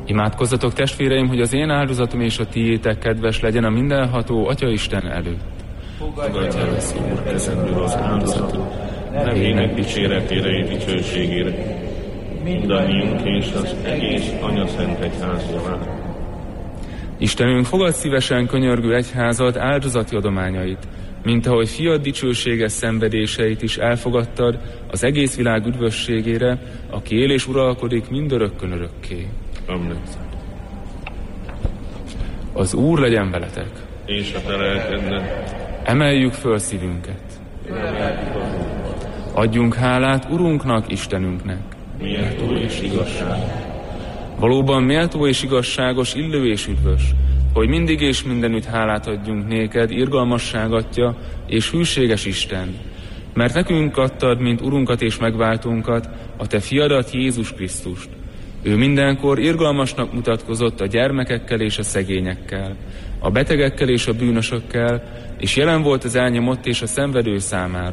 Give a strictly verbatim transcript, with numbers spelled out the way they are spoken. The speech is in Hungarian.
Imádkozzatok, testvéreim, hogy az én áldozatom és a tiétek kedves legyen a mindenható Atyaisten előtt. Fogadj el, Úr, kezemből az áldozatot, nevének dicséretére és dicsőségére, mindannyiunk és az egész Anyaszent Egyház javára. Istenünk, fogad szívesen könyörgő egyházad áldozati adományait, mint ahogy fiad dicsőséges szenvedéseit is elfogadtad az egész világ üdvösségére, aki él és uralkodik mindörökkön örökké. Amen. Az Úr legyen veletek. És a te lelkeddel. Emeljük föl szívünket. Adjunk hálát Urunknak, Istenünknek. Méltó és igazság. Valóban méltó és igazságos, illő és üdvös, hogy mindig és mindenütt hálát adjunk néked, irgalmasság Atya és hűséges Isten, mert nekünk adtad, mint Urunkat és megváltunkat, a te fiadat, Jézus Krisztust. Ő mindenkor irgalmasnak mutatkozott a gyermekekkel és a szegényekkel, a betegekkel és a bűnösökkel, és jelen volt az elnyomott és a szenvedő számára.